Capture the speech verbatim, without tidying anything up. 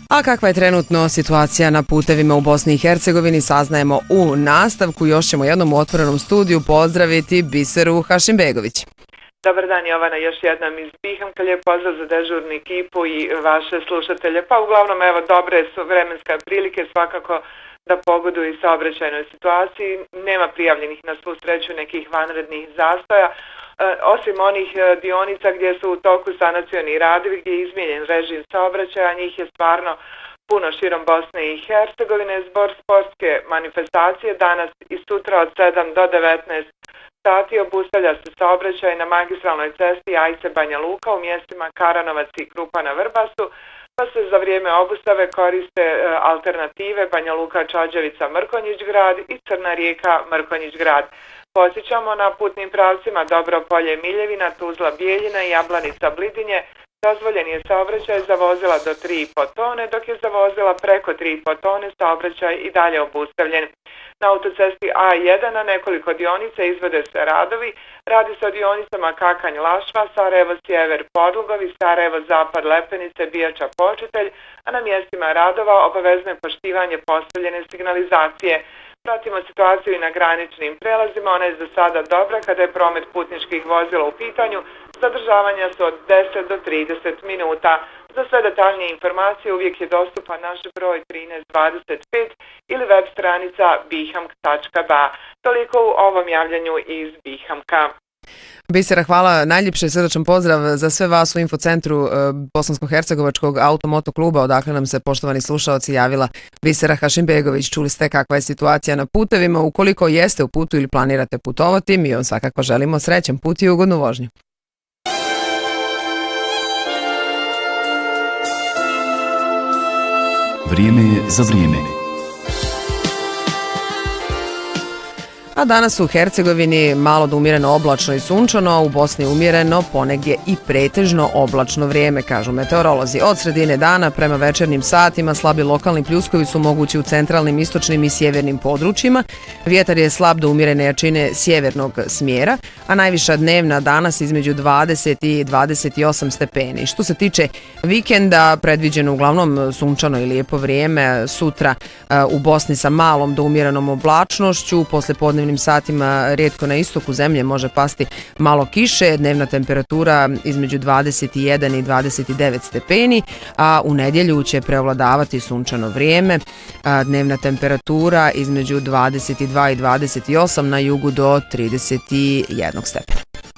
A kakva je trenutno situacija na putevima u Bosni i Hercegovini saznajemo u nastavku. Još ćemo jednom u otvorenom studiju pozdraviti Biseru Hašimbegović. Dobar dan Jovana, još jednom iz Bihamka, lijep pozdrav za dežurnu ekipu i vaše slušatelje. Pa uglavnom evo dobre su vremenske prilike svakako da pogoduju i saobraćajnoj situaciji. Nema prijavljenih na svu sreću nekih vanrednih zastoja. Osim onih dionica gdje su u toku sanacioni radovi, gdje je izmijenjen režim saobraćaja, njih je stvarno puno širom Bosne i Hercegovine. Zbor sportske manifestacije danas i sutra od sedam do devetnaest sati obustavlja se saobraćaj na magistralnoj cesti Ajse Banja Luka u mjestima Karanovac i Krupa na Vrbasu, pa se za vrijeme obustave koriste alternative Banja Luka Čađevica Mrkonjić grad i Crna Rijeka Mrkonjić grad. Posjećamo na putnim pravcima Dobropolje Miljevina, Tuzla Bijeljina i Jablanica Blidinje. Dozvoljen je saobraćaj za vozila do tri i po tone, dok je za vozila preko tri i po tone saobraćaj i dalje obustavljen. Na autocesti A jedan na nekoliko dionica izvode se radovi. Radi se o dionicama Kakanj-Lašva, Sarajevo-Sjever Podlugovi, Sarajevo-Zapad Lepenice, Bijača Počitelj, a na mjestima radova obavezno je poštivanje postavljene signalizacije. Pratimo situaciju i na graničnim prelazima, ona je za sada dobra kada je promet putničkih vozila u pitanju. Zadržavanja su od deset do trideset minuta. Za sve detaljnije informacije uvijek je dostupan naš broj trinaest dvadeset pet ili web stranica bihamk tačka ba. Toliko u ovom javljanju iz Bihamka. Bisera, hvala, najljepše srdačan pozdrav za sve vas u infocentru Bosansko-hercegovačkog automoto kluba, odakle nam se poštovani slušaoci javila Bisera Hašimbegović. Čuli ste kakva je situacija na putevima, ukoliko jeste u putu ili planirate putovati, mi vam svakako želimo srećan put i ugodnu vožnju. Vrijeme je za vrijeme. A danas u Hercegovini malo do umjereno oblačno i sunčano, a u Bosni umjereno, ponegdje i pretežno oblačno vrijeme, kažu meteorolozi. Od sredine dana prema večernjim satima slabi lokalni pljuskovi su mogući u centralnim, istočnim i sjevernim područjima. Vjetar je slab do umjerene jačine sjevernog smjera, a najviša dnevna danas između dvadeset i dvadeset osam stepeni. Što se tiče vikenda, predviđeno uglavnom sunčano i lijepo vrijeme, sutra u Bosni sa malom do umjerenom oblačnošću, posle podnevnim satima rijetko na istoku zemlje može pasti malo kiše, dnevna temperatura između dvadeset jedan i dvadeset devet stepeni, a u nedjelju će preovladavati sunčano vrijeme, a dnevna temperatura između dvadeset dva i dvadeset osam, na jugu do trideset jedan stepena.